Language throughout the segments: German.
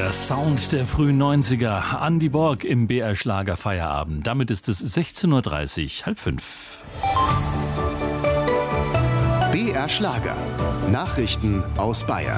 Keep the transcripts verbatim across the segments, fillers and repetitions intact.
Der Sound der frühen neunziger, Andy Borg im B R Schlager Feierabend. Damit ist es sechzehn Uhr dreißig, halb fünf. B R Schlager. Nachrichten aus Bayern.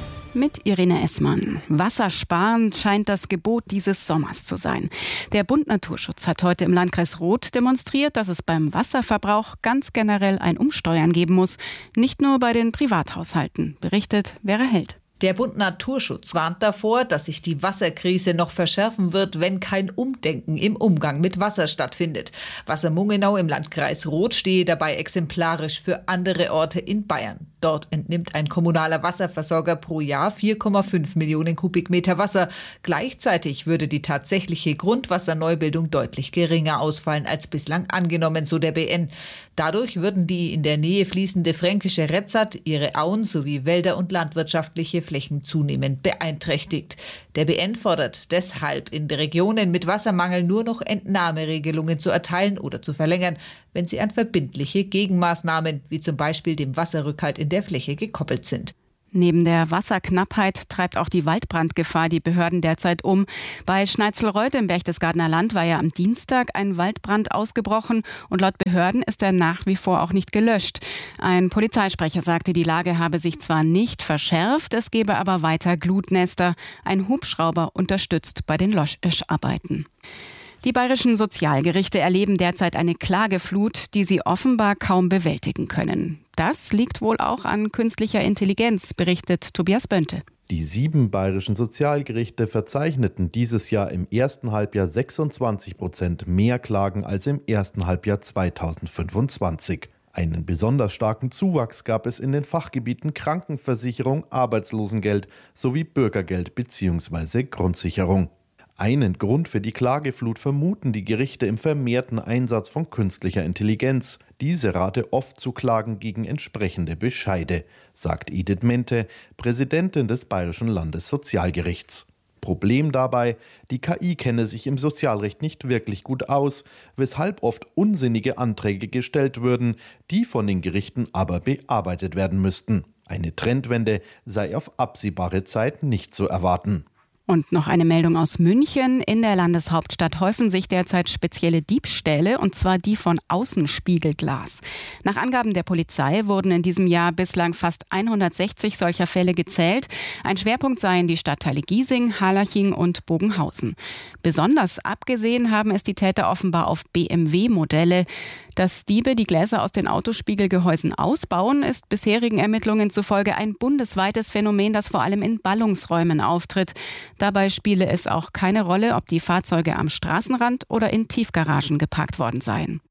Mit Irene Essmann. Wassersparen scheint das Gebot dieses Sommers zu sein. Der Bund Naturschutz hat heute im Landkreis Roth demonstriert, dass es beim Wasserverbrauch ganz generell ein Umsteuern geben muss. Nicht nur bei den Privathaushalten, berichtet Vera Held. Der Bund Naturschutz warnt davor, dass sich die Wasserkrise noch verschärfen wird, wenn kein Umdenken im Umgang mit Wasser stattfindet. Wassermungenau im Landkreis Roth stehe dabei exemplarisch für andere Orte in Bayern. Dort entnimmt ein kommunaler Wasserversorger pro Jahr vier Komma fünf Millionen Kubikmeter Wasser. Gleichzeitig würde die tatsächliche Grundwasserneubildung deutlich geringer ausfallen als bislang angenommen, so der B N. Dadurch würden die in der Nähe fließende fränkische Retzat, ihre Auen sowie Wälder und landwirtschaftliche Flächen zunehmend beeinträchtigt. Der B N fordert deshalb, in Regionen mit Wassermangel nur noch Entnahmeregelungen zu erteilen oder zu verlängern, wenn sie an verbindliche Gegenmaßnahmen, wie zum Beispiel dem Wasserrückhalt in der Fläche, gekoppelt sind. Neben der Wasserknappheit treibt auch die Waldbrandgefahr die Behörden derzeit um. Bei Schneitzelreuth im Berchtesgadener Land war ja am Dienstag ein Waldbrand ausgebrochen und laut Behörden ist er nach wie vor auch nicht gelöscht. Ein Polizeisprecher sagte, die Lage habe sich zwar nicht verschärft, es gebe aber weiter Glutnester. Ein Hubschrauber unterstützt bei den Löscharbeiten. Die bayerischen Sozialgerichte erleben derzeit eine Klageflut, die sie offenbar kaum bewältigen können. Das liegt wohl auch an künstlicher Intelligenz, berichtet Tobias Bönte. Die sieben bayerischen Sozialgerichte verzeichneten dieses Jahr im ersten Halbjahr sechsundzwanzig Prozent mehr Klagen als im ersten Halbjahr zweitausendfünfundzwanzig. Einen besonders starken Zuwachs gab es in den Fachgebieten Krankenversicherung, Arbeitslosengeld sowie Bürgergeld bzw. Grundsicherung. Einen Grund für die Klageflut vermuten die Gerichte im vermehrten Einsatz von künstlicher Intelligenz. Diese rate oft zu Klagen gegen entsprechende Bescheide, sagt Edith Mente, Präsidentin des Bayerischen Landessozialgerichts. Problem dabei, die K I kenne sich im Sozialrecht nicht wirklich gut aus, weshalb oft unsinnige Anträge gestellt würden, die von den Gerichten aber bearbeitet werden müssten. Eine Trendwende sei auf absehbare Zeit nicht zu erwarten. Und noch eine Meldung aus München. In der Landeshauptstadt häufen sich derzeit spezielle Diebstähle, und zwar die von Außenspiegelglas. Nach Angaben der Polizei wurden in diesem Jahr bislang fast hundertsechzig solcher Fälle gezählt. Ein Schwerpunkt seien die Stadtteile Giesing, Harlaching und Bogenhausen. Besonders abgesehen haben es die Täter offenbar auf B M W-Modelle. Dass Diebe die Gläser aus den Autospiegelgehäusen ausbauen, ist bisherigen Ermittlungen zufolge ein bundesweites Phänomen, das vor allem in Ballungsräumen auftritt. Dabei spiele es auch keine Rolle, ob die Fahrzeuge am Straßenrand oder in Tiefgaragen geparkt worden seien.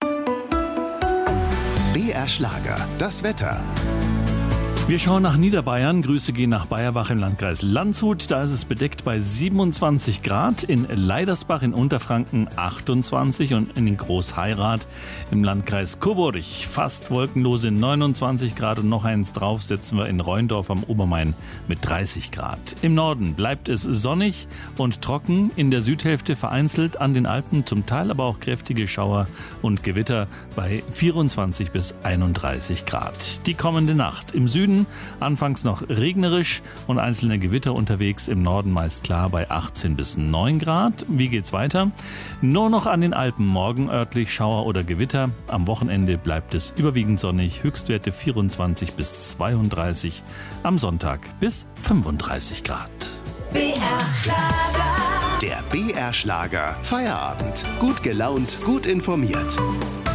B R Schlager, das Wetter. Wir schauen nach Niederbayern. Grüße gehen nach Baierbach im Landkreis Landshut. Da ist es bedeckt bei siebenundzwanzig Grad. In Leidersbach in Unterfranken achtundzwanzig und in Großheirath im Landkreis Coburg fast wolkenlose neunundzwanzig Grad. Und noch eins drauf setzen wir in Rheindorf am Obermain mit dreißig Grad. Im Norden bleibt es sonnig und trocken. In der Südhälfte vereinzelt an den Alpen, zum Teil aber auch kräftige Schauer und Gewitter bei vierundzwanzig bis einunddreißig Grad. Die kommende Nacht im Süden anfangs noch regnerisch und einzelne Gewitter unterwegs, im Norden meist klar bei achtzehn bis neun Grad. Wie geht's weiter? Nur noch an den Alpen morgen örtlich Schauer oder Gewitter. Am Wochenende bleibt es überwiegend sonnig, Höchstwerte vierundzwanzig bis zweiunddreißig, am Sonntag bis fünfunddreißig Grad. B R Schlager. Der B R Schlager Feierabend. Gut gelaunt, gut informiert.